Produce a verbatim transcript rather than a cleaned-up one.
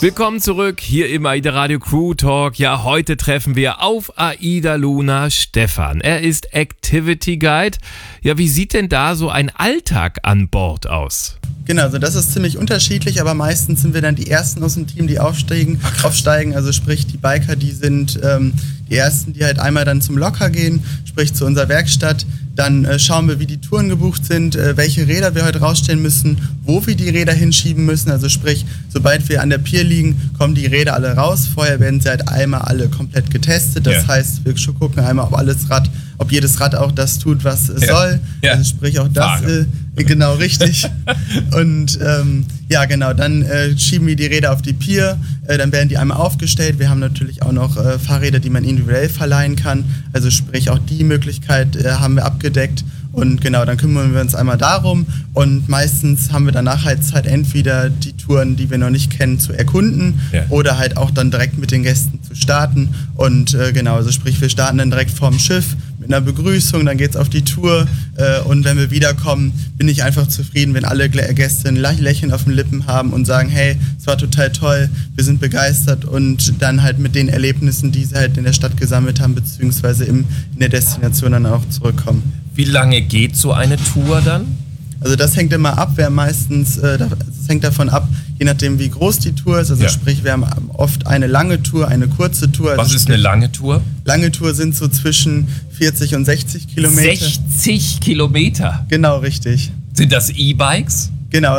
Willkommen zurück hier im AIDA Radio Crew Talk. Ja, heute treffen wir auf AIDA Luna Stefan. Er ist Activity Guide. Ja, wie sieht denn da so ein Alltag an Bord aus? Genau, also das ist ziemlich unterschiedlich, aber meistens sind wir dann die Ersten aus dem Team, die aufsteigen. aufsteigen. Also sprich, die Biker, die sind ähm, die Ersten, die halt einmal dann zum Locker gehen, sprich zu unserer Werkstatt. Dann äh, schauen wir, wie die Touren gebucht sind, äh, welche Räder wir heute rausstellen müssen, wo wir die Räder hinschieben müssen. Also sprich, sobald wir an der Pier liegen, kommen die Räder alle raus. Vorher werden sie halt einmal alle komplett getestet. Das Ja. heißt, wir gucken einmal, ob alles Rad, ob jedes Rad auch das tut, was es Ja. soll. Ja. Also sprich auch das, Frage. äh, genau richtig. Und ähm, ja genau, dann äh, schieben wir die Räder auf die Pier, äh, dann werden die einmal aufgestellt. Wir haben natürlich auch noch äh, Fahrräder, die man individuell verleihen kann. Also sprich auch die Möglichkeit äh, haben wir abgedeckt. Und genau, dann kümmern wir uns einmal darum und meistens haben wir danach halt Zeit, entweder die Touren, die wir noch nicht kennen, zu erkunden Ja. oder halt auch dann direkt mit den Gästen zu starten. Und äh, genau, also sprich, wir starten dann direkt vorm Schiff mit einer Begrüßung, dann geht's auf die Tour äh, und wenn wir wiederkommen, bin ich einfach zufrieden, wenn alle Glä- Gäste ein Lach- Lächeln auf den Lippen haben und sagen, hey, es war total toll, wir sind begeistert und dann halt mit den Erlebnissen, die sie halt in der Stadt gesammelt haben, beziehungsweise im, in der Destination dann auch zurückkommen. Wie lange geht so eine Tour dann? Also das hängt immer ab, wer meistens, äh, das hängt davon ab, je nachdem wie groß die Tour ist. Also Ja. sprich, wir haben oft eine lange Tour, eine kurze Tour. Also Was ist sprich, eine lange Tour? lange Tour sind so zwischen vierzig und sechzig Kilometer. sechzig Kilometer. Genau, richtig. Sind das E-Bikes? Genau.